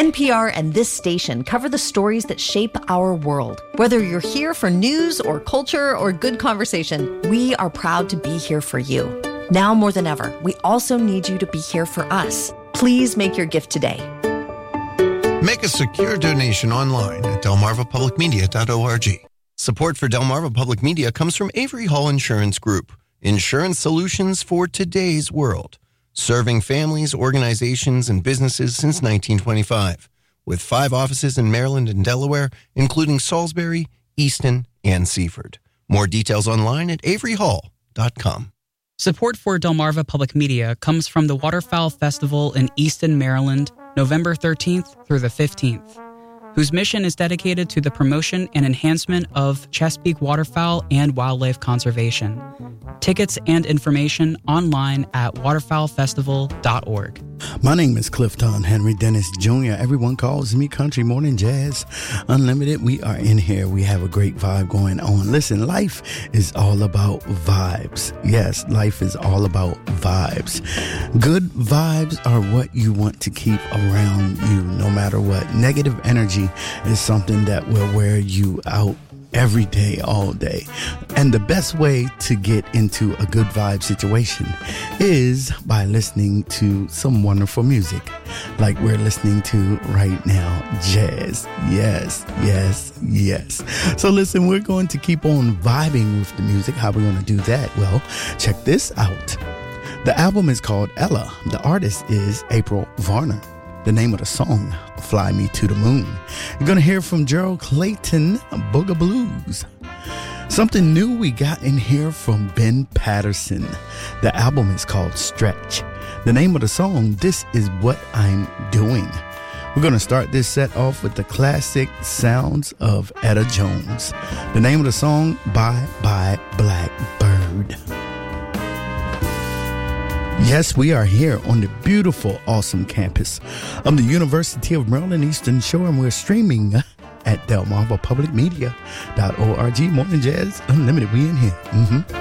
NPR and this station cover the stories that shape our world. Whether you're here for news or culture or good conversation, we are proud to be here for you. Now more than ever, we also need you to be here for us. Please make your gift today. Make a secure donation online at delmarvapublicmedia.org. Support for Delmarva Public Media comes from Avery Hall Insurance Group. Insurance solutions for today's world. Serving families, organizations, and businesses since 1925. With 5 offices in Maryland and Delaware, including Salisbury, Easton, and Seaford. More details online at averyhall.com. Support for Delmarva Public Media comes from the Waterfowl Festival in Easton, Maryland, November 13th through the 15th, whose mission is dedicated to the promotion and enhancement of Chesapeake waterfowl and wildlife conservation. Tickets and information online at waterfowlfestival.org. My name is Clifton Henry Dennis Jr. Everyone calls me Country Morning Jazz Unlimited. We are in here. We have a great vibe going on. Listen, life is all about vibes. Yes, life is all about vibes. Good vibes are what you want to keep around you no matter what. Negative energy is something that will wear you out every day, all day. And the best way to get into a good vibe situation is by listening to some wonderful music like we're listening to right now, jazz. Yes, yes, yes. So listen, we're going to keep on vibing with the music. How are we going to do that? Well, check this out. The album is called Ella. The artist is April Varner. The name of the song, Fly Me to the Moon. You're going to hear from Gerald Clayton, Booga Blues. Something new we got in here from Ben Patterson. The album is called Stretch. The name of the song, This Is What I'm Doing. We're going to start this set off with the classic sounds of Etta Jones. The name of the song, Bye Bye Blackbird. Yes, we are here on the beautiful, awesome campus of the University of Maryland Eastern Shore, and we're streaming at delmarvapublicmedia.org. Morning Jazz Unlimited. We in here.